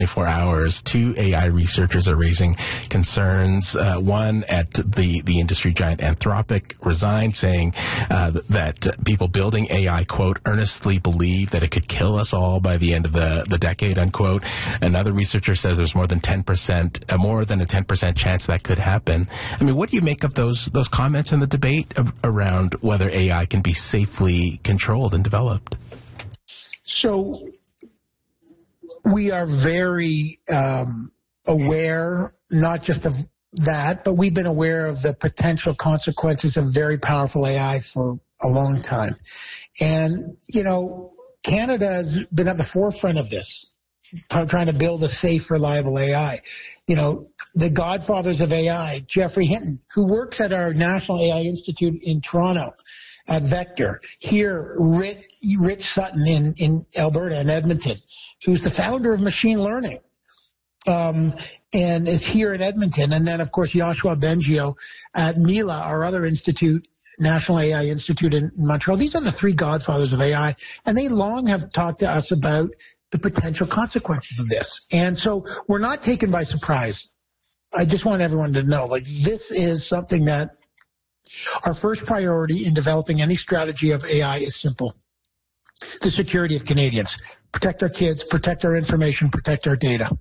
24 hours, two AI researchers are raising concerns. One at the industry giant Anthropic resigned, saying that people building AI, quote, earnestly believe that it could kill us all by the end of the decade, unquote. Another researcher says there's more than a 10% chance that could happen. I mean, what do you make of those comments in the debate around whether AI can be safely controlled and developed? So we are very aware, not just of that, but we've been aware of the potential consequences of very powerful AI for a long time. And, you know, Canada has been at the forefront of this, trying to build a safe, reliable AI. You know, the godfathers of AI, Geoffrey Hinton, who works at our National AI Institute in Toronto at Vector. Here, Rich Sutton in Alberta, in Edmonton, who's the founder of machine learning, and is here in Edmonton. And then, of course, Yoshua Bengio at Mila, our other institute, National AI Institute in Montreal. These are the three godfathers of AI, and they long have talked to us about the potential consequences of this. And so we're not taken by surprise. I just want everyone to know, like, this is something that our first priority in developing any strategy of AI is simple. The security of Canadians. Protect our kids, protect our information, protect our data.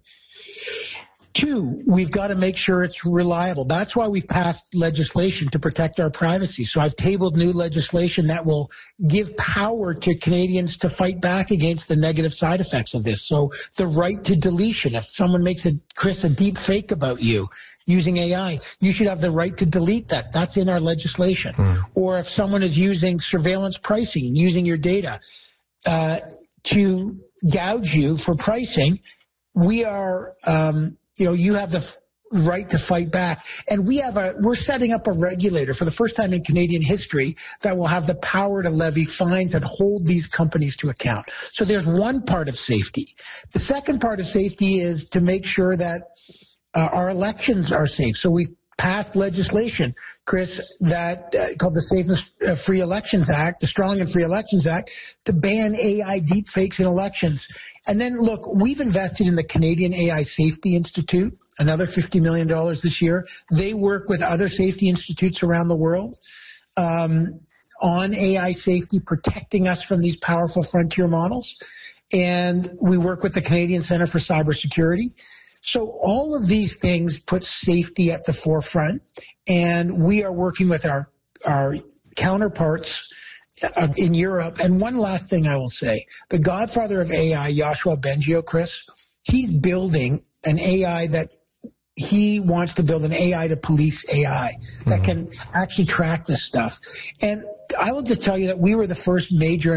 Two, we've got to make sure it's reliable. That's why we've passed legislation to protect our privacy. So I've tabled new legislation that will give power to Canadians to fight back against the negative side effects of this. So the right to deletion. If someone makes a deep fake about you using AI, you should have the right to delete that. That's in our legislation. Or if someone is using surveillance pricing, using your data to gouge you for pricing, we are, you have the right to fight back. And we're setting up a regulator for the first time in Canadian history that will have the power to levy fines and hold these companies to account. So there's one part of safety. The second part of safety is to make sure that our elections are safe. So we've passed legislation, Chris, that called the Safe and Free Elections Act, the Strong and Free Elections Act, to ban AI deepfakes in elections. And then, look, we've invested in the Canadian AI Safety Institute, another $50 million this year. They work with other safety institutes around the world on AI safety, protecting us from these powerful frontier models. And we work with the Canadian Centre for Cybersecurity. So all of these things put safety at the forefront, and we are working with our counterparts in Europe. And one last thing I will say, the godfather of AI, Yoshua Bengio, Chris, he's building an AI that he wants to build an AI to police AI that can actually track this stuff. And I will just tell you that we were the first major